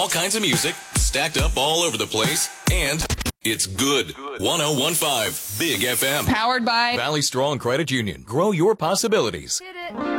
all kinds of music, stacked up all over the place, and it's good. 101.5 Big FM. Powered by Valley Strong Credit Union. Grow your possibilities. Hit it.